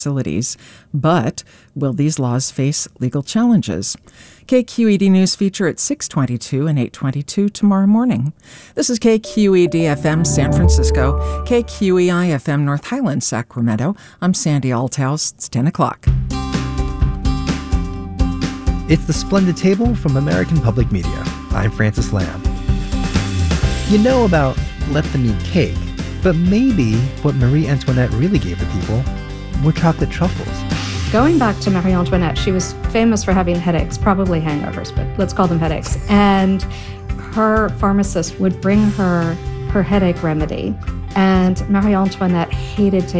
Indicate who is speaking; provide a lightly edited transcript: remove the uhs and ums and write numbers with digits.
Speaker 1: facilities. But will these laws face legal challenges? KQED News feature at 6:22 and 8:22 tomorrow morning. This is KQED-FM San Francisco, KQEI-FM North Highlands, Sacramento. I'm Sandy Althouse. It's 10 o'clock.
Speaker 2: It's The Splendid Table from American Public Media. I'm Francis Lamb. You know about let them eat cake, but maybe what Marie Antoinette really gave the people were chocolate truffles.
Speaker 3: Going back to Marie Antoinette, she was famous for having headaches, probably hangovers, but let's call them headaches. And her pharmacist would bring her headache remedy. And Marie Antoinette hated taking